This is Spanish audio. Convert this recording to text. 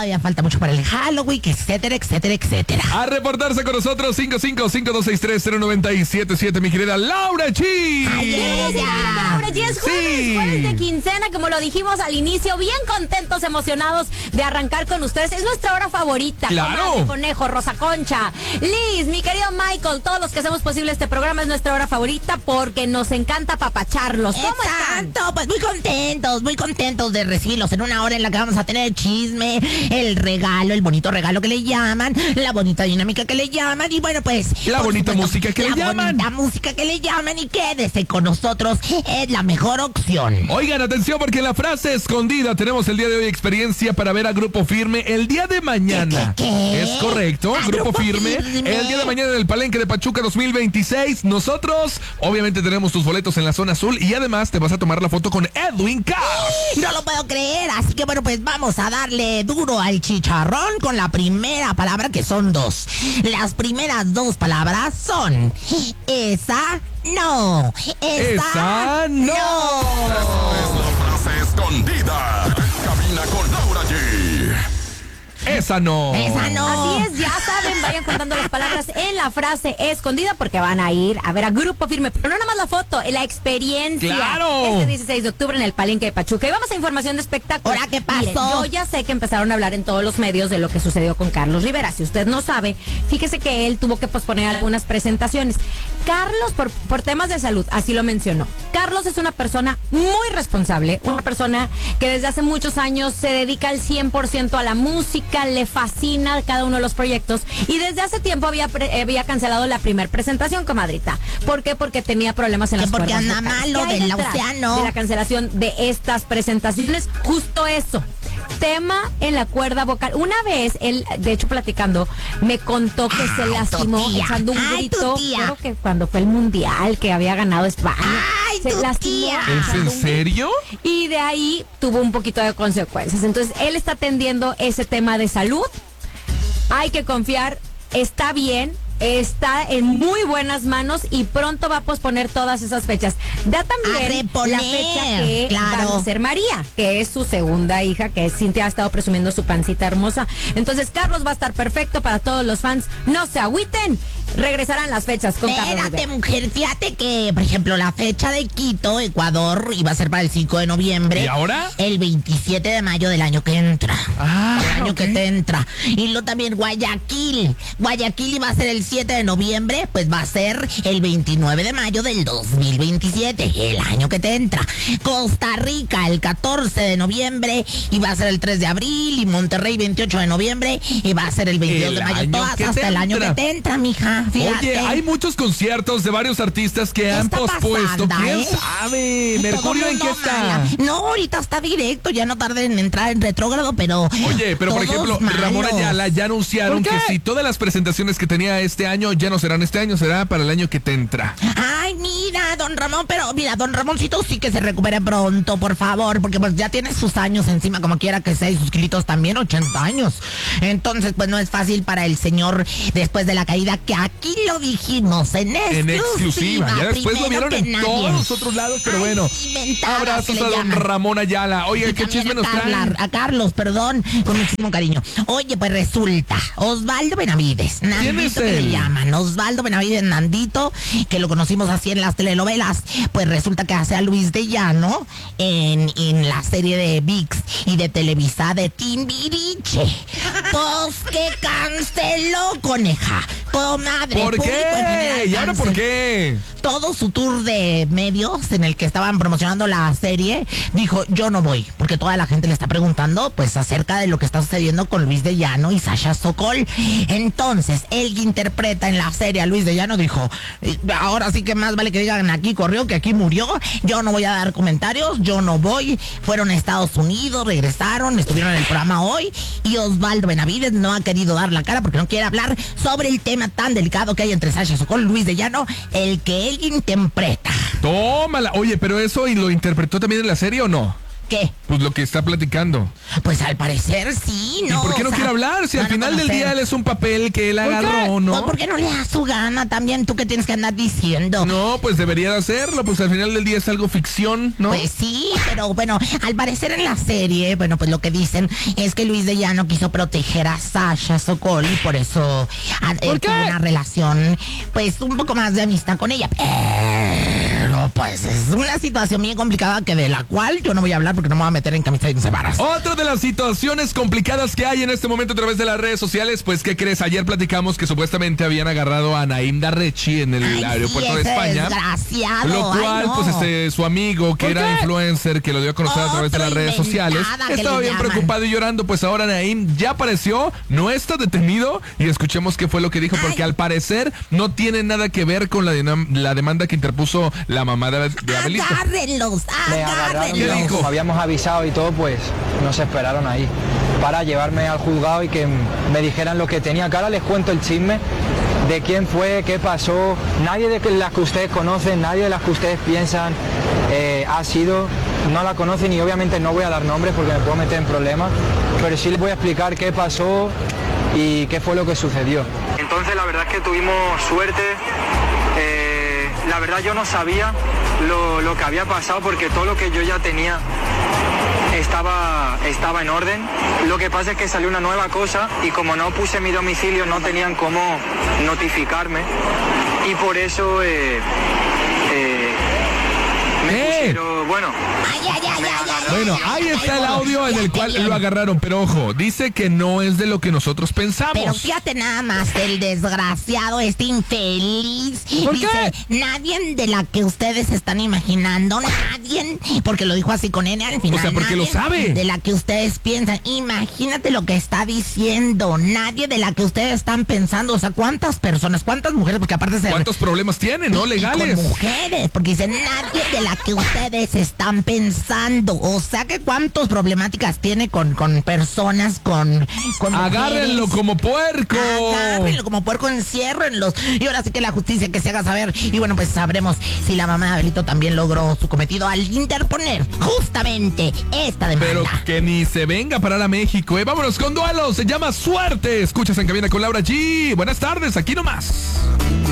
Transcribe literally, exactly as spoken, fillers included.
todavía falta mucho para el Halloween, etcétera, etcétera, etcétera. A reportarse con nosotros, cinco cinco cinco dos seis tres cero nueve siete siete, mi querida Laura G. ¡Ay, ella! Laura G, es jueves, Sí. jueves de quincena, como lo dijimos al inicio, bien contentos, emocionados de arrancar con ustedes. Es nuestra hora favorita. ¡Claro! Comadre Conejo, Rosa Concha, Liz, mi querido Michael, todos los que hacemos posible este programa, es nuestra hora favorita porque nos encanta papacharlos. ¿Cómo están? Exacto, pues muy contentos, muy contentos de recibirlos en una hora en la que vamos a tener el chisme, el regalo, el bonito regalo que le llaman, la bonita dinámica que le llaman y bueno, pues... La bonita música que le llaman. La bonita música que le llaman y quédese con nosotros, es la mejor opción. Oigan, atención porque en la frase escondida tenemos el día de hoy experiencia para ver a Grupo Firme el día de mañana. ¿Qué, qué, qué? ¿Es correcto? ¿A Grupo Grupo Firme, Firme? el día de mañana en el Palenque de Pachuca dos mil veintiséis. Nosotros, obviamente, tenemos tus boletos en la zona azul y además te vas a tomar la foto con Edwin Cass. No lo puedo creer, así que bueno, pues vamos a darle duro al chicharrón con la primera palabra, que son dos. Las primeras dos palabras son esa no, esa, Esa no. Es la frase escondida. Cabina con Laura G. Esa no. esa no. Así es, ya saben, vayan contando las palabras en la frase escondida porque van a ir a ver a Grupo Firme, pero no nada más la foto, la experiencia. ¡Claro! Este dieciséis de octubre en el Palenque de Pachuca. Y vamos a información de espectáculos. ¿Ahora qué pasó? Miren, yo ya sé que empezaron a hablar en todos los medios de lo que sucedió con Carlos Rivera. Si usted no sabe, fíjese que él tuvo que posponer algunas presentaciones. Carlos, por, por temas de salud, así lo mencionó. Carlos es una persona muy responsable, una persona que desde hace muchos años se dedica al cien por ciento a la música, le fascina cada uno de los proyectos y desde hace tiempo había pre, había cancelado la primer presentación, comadrita. ¿Por qué? Porque tenía problemas en Que las porque cuerdas anda vocales. malo ¿Qué hay del detrás océano? de la cancelación de estas presentaciones? Justo eso. Tema en la cuerda vocal. Una vez, él, de hecho, platicando, me contó que se Ay, lastimó tu tía. echando un Ay, tu grito. tía. Creo que cuando fue el mundial que había ganado España. Ay, se tu lastimó tía. ¿Es echando en un grito. serio? Y de ahí tuvo un poquito de consecuencias. Entonces, él está atendiendo ese tema de salud. Hay que confiar, está bien, está en muy buenas manos y pronto va a posponer todas esas fechas. Da A también reponer, la fecha que claro. va a ser María, que es su segunda hija, que Cintia ha estado presumiendo su pancita hermosa. Entonces, Carlos va a estar perfecto para todos los fans. No se agüiten, regresarán las fechas con Carlos Espérate, Rivera. mujer, fíjate que, por ejemplo, la fecha de Quito, Ecuador, iba a ser para el cinco de noviembre. ¿Y ahora? El veintisiete de mayo del año que entra. Ah, el año ok. que te entra. Y luego también Guayaquil. Guayaquil iba a ser el siete de noviembre, pues va a ser el veintinueve de mayo del dos mil veintisiete, el año que te entra. Costa Rica, el catorce de noviembre, y va a ser el tres de abril. Y Monterrey, veintiocho de noviembre, y va a ser el veintidós El de mayo. año Todas que hasta te el año entra. que te entra, mija. Fíjate. Oye, hay muchos conciertos de varios artistas que han está pospuesto. pasando, ¿Quién eh? sabe? Todo ¿Mercurio en mundo qué está? mala. No, ahorita está directo, ya no tarda en entrar en retrógrado, pero... Oye, pero por todos ejemplo, malos. Ramón Ayala ya anunciaron ¿Por qué? que si todas las presentaciones que tenía este año ya no serán este año, será para el año que te entra. Ay, mira, don Ramón, pero mira, don Ramoncito sí que se recupere pronto, por favor, porque pues ya tiene sus años encima, como quiera que sea, y sus kilitos también, ochenta años. Entonces, pues no es fácil para el señor después de la caída, que aquí lo dijimos en exclusiva. En exclusiva. Ya después lo primero vieron que en nadie. todos los otros lados, pero Ay, bueno. inventadas que Abrazos le a don llaman. Ramón Ayala. Oye, Y ¿qué también chisme a nos Carla, traen? a Carlos, perdón, con muchísimo cariño. Oye, pues resulta, Osvaldo Benavides, Nandito es que él? le llaman, Osvaldo Benavides Nandito, que lo conocimos así en las telenovelas, pues resulta que hace a Luis de Llano en, en la serie de V I X y de Televisa de Timbiriche. Pues que canceló, coneja, comadre. ¿Por público en qué? general, ¿Y ahora por canceló. qué? Todo su tour de medios en el que estaban promocionando la serie, dijo, yo no voy, porque toda la gente le está preguntando pues acerca de lo que está sucediendo con Luis de Llano y Sasha Sokol. Entonces, él que interpreta en la serie a Luis de Llano dijo, ahora sí que más vale que digan aquí corrió que aquí murió, yo no voy a dar comentarios, yo no voy. Fueron a Estados Unidos, regresaron, estuvieron en el programa hoy y Osvaldo Benavides no ha querido dar la cara porque no quiere hablar sobre el tema tan delicado que hay entre Sasha Sokol y Luis de Llano, el que él interpreta. Tómala. Oye, pero eso y lo interpretó también en la serie o no? ¿Qué? Pues lo que está platicando. Pues al parecer sí, ¿no? ¿Y por qué no O sea, quiere hablar? Si al van a final del conocer. día él es un papel que él ¿Por qué? agarró, ¿no? Pues, ¿por qué no le da su gana también? ¿Tú qué tienes que andar diciendo? No, pues debería de hacerlo, pues al final del día es algo ficción, ¿no? Pues sí, pero bueno, al parecer en la serie, bueno, pues lo que dicen es que Luis de Llano quiso proteger a Sasha Sokol y por eso ah, eh, ¿Por qué? tuvo una relación, pues un poco más de amistad con ella. Pero pues es una situación bien complicada que de la cual yo no voy a hablar porque no me voy a meter en camisa de once varas. Otra de las situaciones complicadas que hay en este momento a través de las redes sociales, pues ¿qué crees? Ayer platicamos que supuestamente habían agarrado a Naim Darrechi en el Ay, aeropuerto sí, de ese España. desgraciado. Lo cual, Ay, no. pues este, su amigo, que ¿Por era qué? influencer, que lo dio a conocer a través de Otro las redes sociales, inventada que estaba le bien llaman. preocupado y llorando. Pues ahora Naim ya apareció, no está detenido y escuchemos qué fue lo que dijo, porque Ay. al parecer no tiene nada que ver con la, dinam- la demanda que interpuso la mamá de, de Abelito. Agárrenlos, Me agarraron, ¿Qué y agárrenlos. dijo? como habíamos avisado y todo, pues nos esperaron ahí para llevarme al juzgado y que me dijeran lo que tenía. Que ahora les cuento el chisme de quién fue, qué pasó. Nadie de las que ustedes conocen, nadie de las que ustedes piensan eh, ha sido, no la conocen, y obviamente no voy a dar nombres porque me puedo meter en problemas, pero sí les voy a explicar qué pasó y qué fue lo que sucedió. Entonces la verdad es que tuvimos suerte. Eh, la verdad yo no sabía lo, lo que había pasado porque todo lo que yo ya tenía estaba, estaba en orden. Lo que pasa es que salió una nueva cosa y como no puse mi domicilio no tenían cómo notificarme y por eso eh, eh, me ¿Qué? pusieron, bueno, Ay, ay, ay, ay, ay, Bueno, ay, ahí ay, está ay, el ay, audio en fíjate el cual bien. lo agarraron, pero ojo, dice que no es de lo que nosotros pensamos. Pero fíjate nada más, el desgraciado, este infeliz. ¿Por Dice, qué? nadie de la que ustedes están imaginando, nadie, porque lo dijo así con N al final. O sea, porque lo nadie sabe. De la que ustedes piensan, imagínate lo que está diciendo, nadie de la que ustedes están pensando, o sea, ¿cuántas personas, cuántas mujeres, porque aparte se... ¿Cuántos problemas tiene, no? Y Legales. con mujeres, porque dicen nadie de la que ustedes están pensando. O sea que cuántas problemáticas tiene con, con personas, con, con Agárrenlo mujeres. como puerco. Agárrenlo como puerco, enciérrenlos. Y ahora sí que la justicia que se haga saber. Y bueno, pues sabremos si la mamá de Abelito también logró su cometido al interponer justamente esta demanda. Pero que ni se venga a parar a México, ¿eh? Vámonos con duelo, se llama Suerte. Escuchas en Cabina con Laura G. Buenas tardes, aquí nomás.